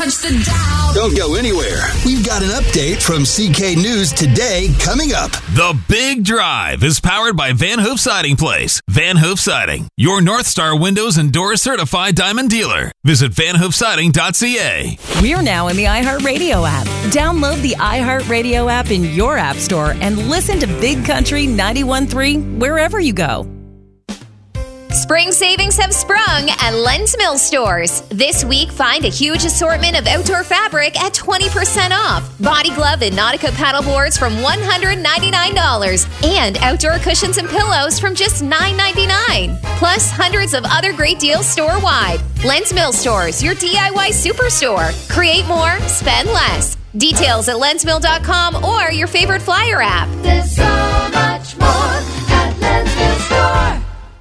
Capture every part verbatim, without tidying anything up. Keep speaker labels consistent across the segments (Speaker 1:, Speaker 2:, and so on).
Speaker 1: touch the dial.
Speaker 2: Don't go anywhere. We've got an update from C K News Today coming up.
Speaker 3: The Big Drive is powered by Van Hoof Siding Place. Van Hoof Siding, your North Star Windows and Doors certified diamond dealer. Visit van hoof siding dot c a.
Speaker 4: We're now in the iHeartRadio app. Download the iHeartRadio app in your app store and listen to Big Country ninety-one point three wherever you go.
Speaker 5: Spring savings have sprung at Len's Mill stores. This week, find a huge assortment of outdoor fabric at twenty percent off. Body glove and Nautica paddle boards from one hundred ninety-nine dollars. And outdoor cushions and pillows from just nine ninety-nine. Plus, hundreds of other great deals store-wide. Len's Mill stores, your D I Y superstore. Create more, spend less. Details at lens mill dot com or your favorite flyer app.
Speaker 1: There's so much more at Len's Mill Store.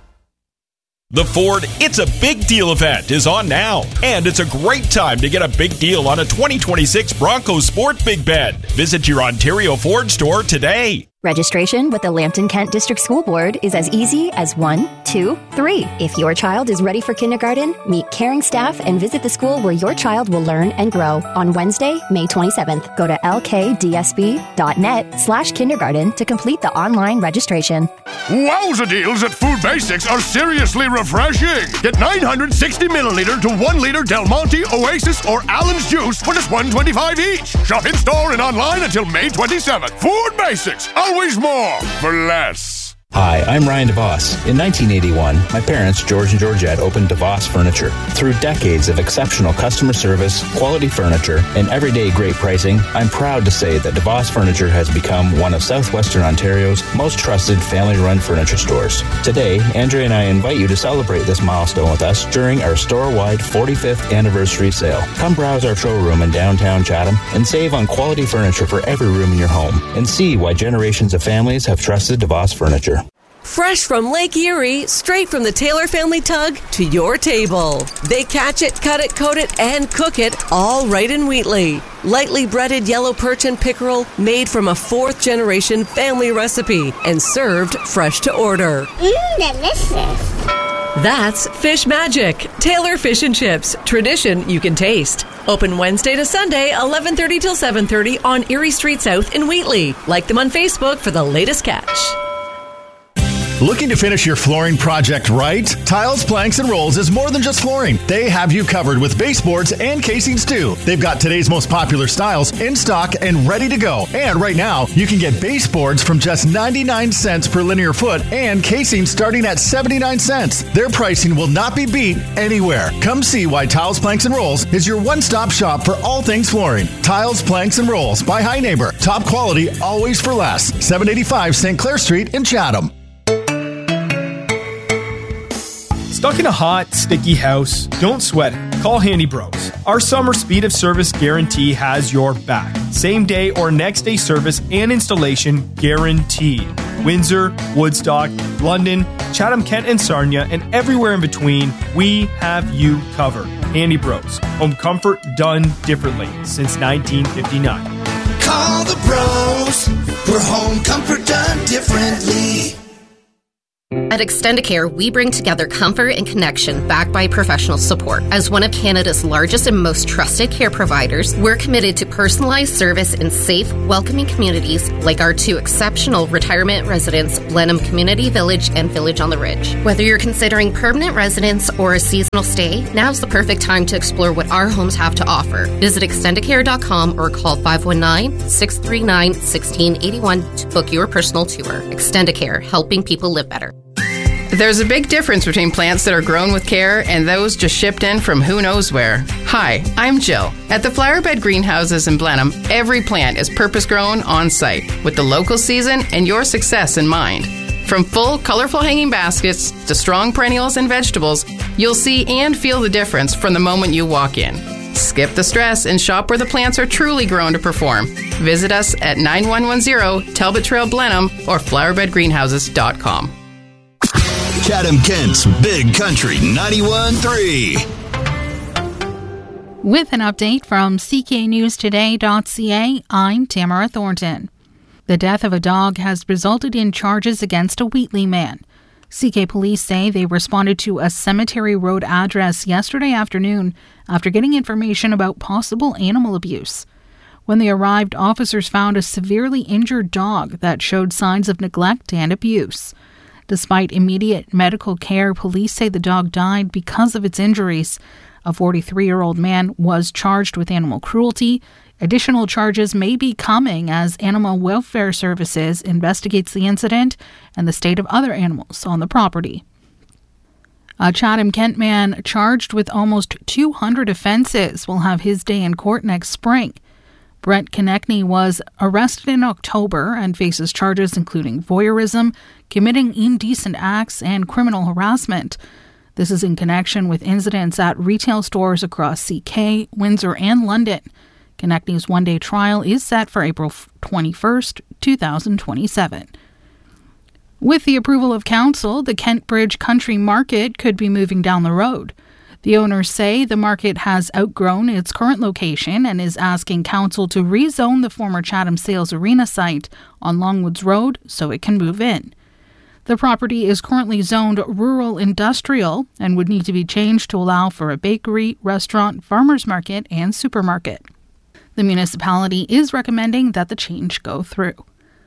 Speaker 6: The Ford It's a Big Deal event is on now, and it's a great time to get a big deal on a twenty twenty-six Bronco Sport Big Bed. Visit your Ontario Ford store today.
Speaker 7: Registration with the Lambton Kent District School Board is as easy as one, two, three. If your child is ready for kindergarten, meet caring staff and visit the school where your child will learn and grow on Wednesday, May twenty-seventh. Go to lkdsb.net slash kindergarten to complete the online registration.
Speaker 8: Wowza deals at Food Basics are seriously refreshing. Get nine hundred sixty milliliter to one liter Del Monte, Oasis, or Allen's juice for just one dollar twenty-five each. Shop in store and online until May twenty-seventh. Food Basics. Always more for less.
Speaker 9: Hi, I'm Ryan DeVos. In nineteen eighty-one, my parents, George and Georgette, opened DeVos Furniture. Through decades of exceptional customer service, quality furniture, and everyday great pricing, I'm proud to say that DeVos Furniture has become one of Southwestern Ontario's most trusted family-run furniture stores. Today, Andrea and I invite you to celebrate this milestone with us during our store-wide forty-fifth anniversary sale. Come browse our showroom in downtown Chatham and save on quality furniture for every room in your home, and see why generations of families have trusted DeVos Furniture.
Speaker 10: Fresh from Lake Erie, straight from the Taylor family tug to your table. They catch it, cut it, coat it, and cook it all right in Wheatley. Lightly breaded yellow perch and pickerel made from a fourth generation family recipe and served fresh to order.
Speaker 11: Mmm, delicious.
Speaker 10: That's Fish Magic, Taylor Fish and Chips, tradition you can taste. Open Wednesday to Sunday, eleven thirty till seven thirty on Erie Street South in Wheatley. Like them on Facebook for the latest catch.
Speaker 12: Looking to finish your flooring project right? Tiles, Planks, and Rolls is more than just flooring. They have you covered with baseboards and casings too. They've got today's most popular styles in stock and ready to go. And right now, you can get baseboards from just ninety-nine cents per linear foot and casings starting at seventy-nine cents. Their pricing will not be beat anywhere. Come see why Tiles, Planks, and Rolls is your one-stop shop for all things flooring. Tiles, Planks, and Rolls by High Neighbor. Top quality, always for less. seven eighty-five Saint Clair Street in Chatham.
Speaker 13: Stuck in a hot, sticky house? Don't sweat it. Call Handy Bros. Our summer speed of service guarantee has your back. Same day or next day service and installation guaranteed. Windsor, Woodstock, London, Chatham, Kent, and Sarnia, and everywhere in between, we have you covered. Handy Bros. Home comfort done differently since nineteen fifty-nine.
Speaker 14: Call the bros. We're home comfort done differently.
Speaker 15: At Extendicare, we bring together comfort and connection backed by professional support. As one of Canada's largest and most trusted care providers, we're committed to personalized service in safe, welcoming communities like our two exceptional retirement residents, Blenheim Community Village and Village on the Ridge. Whether you're considering permanent residence or a seasonal stay, now's the perfect time to explore what our homes have to offer. Visit extendicare dot com or call five one nine, six three nine, one six eight one to book your personal tour. Extendicare, helping people live better.
Speaker 16: There's a big difference between plants that are grown with care and those just shipped in from who knows where. Hi, I'm Jill. At the Flowerbed Greenhouses in Blenheim, every plant is purpose-grown on-site with the local season and your success in mind. From full, colorful hanging baskets to strong perennials and vegetables, you'll see and feel the difference from the moment you walk in. Skip the stress and shop where the plants are truly grown to perform. Visit us at nine one one zero Talbot Trail Blenheim or flowerbed greenhouses dot com.
Speaker 2: Chatham Kent's Big Country ninety-one point three.
Speaker 17: With an update from C K News Today dot C A, I'm Tamara Thornton. The death of a dog has resulted in charges against a Wheatley man. C K police say they responded to a Cemetery Road address yesterday afternoon after getting information about possible animal abuse. When they arrived, officers found a severely injured dog that showed signs of neglect and abuse. Despite immediate medical care, police say the dog died because of its injuries. A forty-three-year-old man was charged with animal cruelty. Additional charges may be coming as Animal Welfare Services investigates the incident and the state of other animals on the property. A Chatham-Kent man charged with almost two hundred offences will have his day in court next spring. Brett Konechny was arrested in October and faces charges including voyeurism, committing indecent acts, and criminal harassment. This is in connection with incidents at retail stores across C K, Windsor, and London. Konechny's one-day trial is set for April twenty-first, twenty twenty-seven. With the approval of council, the Kentbridge Country Market could be moving down the road. The owners say the market has outgrown its current location and is asking council to rezone the former Chatham Sales Arena site on Longwoods Road so it can move in. The property is currently zoned rural industrial and would need to be changed to allow for a bakery, restaurant, farmers market, and supermarket. The municipality is recommending that the change go through.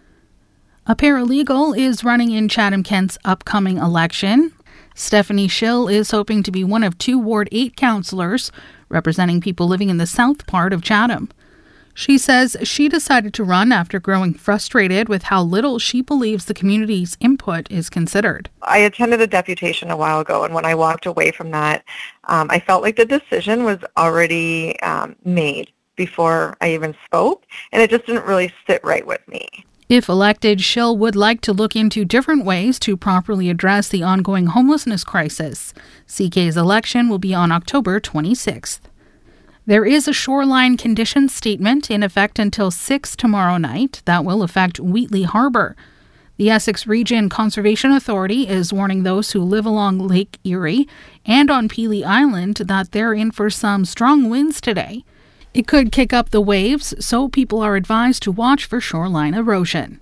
Speaker 17: A paralegal is running in Chatham-Kent's upcoming election. Stephanie Schill is hoping to be one of two Ward eight councillors representing people living in the south part of Chatham. She says she decided to run after growing frustrated with how little she believes the community's input is considered.
Speaker 11: I attended a deputation a while ago, and when I walked away from that, um, I felt like the decision was already um, made before I even spoke, and it just didn't really sit right with me.
Speaker 17: If elected, Schill would like to look into different ways to properly address the ongoing homelessness crisis. C K's election will be on October twenty-sixth. There is a shoreline condition statement in effect until six tomorrow night that will affect Wheatley Harbour. The Essex Region Conservation Authority is warning those who live along Lake Erie and on Pelee Island that they're in for some strong winds today. It could kick up the waves, so people are advised to watch for shoreline erosion.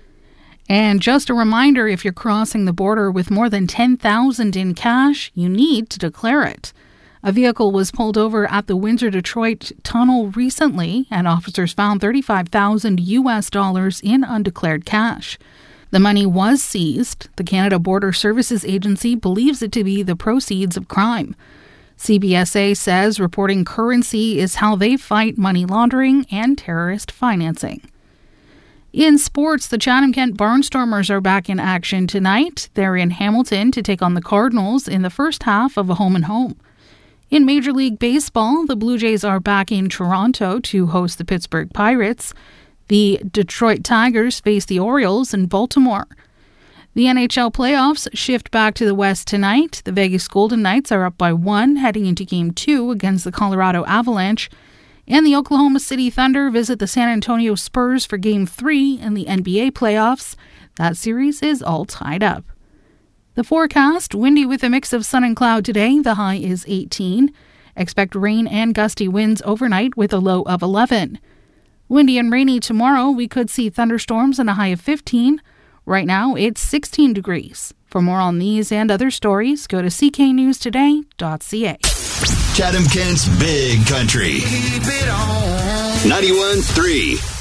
Speaker 17: And just a reminder, if you're crossing the border with more than ten thousand dollars in cash, you need to declare it. A vehicle was pulled over at the Windsor-Detroit tunnel recently, and officers found thirty-five thousand U S dollars in undeclared cash. The money was seized. The Canada Border Services Agency believes it to be the proceeds of crime. C B S A says reporting currency is how they fight money laundering and terrorist financing. In sports, the Chatham-Kent Barnstormers are back in action tonight. They're in Hamilton to take on the Cardinals in the first half of a home-and-home. In Major League Baseball, the Blue Jays are back in Toronto to host the Pittsburgh Pirates. The Detroit Tigers face the Orioles in Baltimore. The N H L playoffs shift back to the West tonight. The Vegas Golden Knights are up by one heading into Game two against the Colorado Avalanche. And the Oklahoma City Thunder visit the San Antonio Spurs for Game three in the N B A playoffs. That series is all tied up. The forecast, windy with a mix of sun and cloud today. The high is eighteen. Expect rain and gusty winds overnight with a low of eleven. Windy and rainy tomorrow. We could see thunderstorms and a high of fifteen. Right now, it's sixteen degrees. For more on these and other stories, go to c k news today dot c a.
Speaker 2: Chatham-Kent's Big Country. ninety-one point three